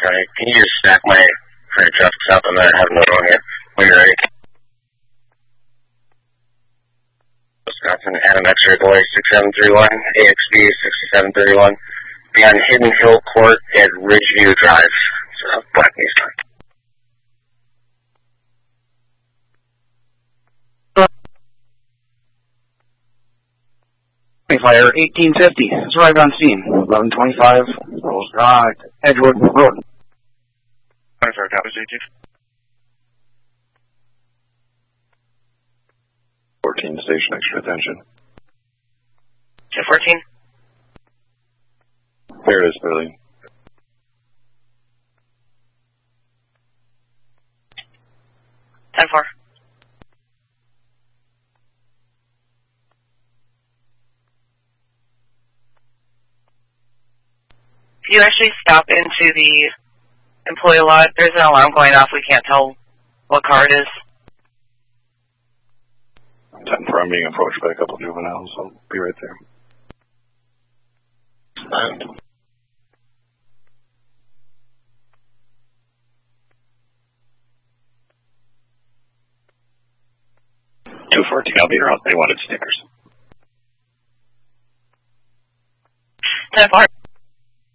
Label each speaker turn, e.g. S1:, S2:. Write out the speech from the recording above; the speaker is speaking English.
S1: Okay, can you just stack my freight trucks up and then have another one here when you're ready? Wisconsin, Adam X-ray boy, 6731, AXB 6731. Be on Hidden Hill Court at Ridgeview Drive. So, Black Nissan.
S2: Fire 1850. It's arrived on scene. 1125 Rose Drive, Edgewood Road.
S1: I'm sorry, that was 18.
S3: 14 station extra attention.
S1: 214.
S3: There it is, Billy.
S1: Time for. If you actually stop into the employee lot, there's an alarm going off. We can't tell what car it is.
S3: 10-4, I'm being approached by a couple of juveniles. I'll be right there. And 214, I'll be around. They wanted stickers.
S1: 10-4.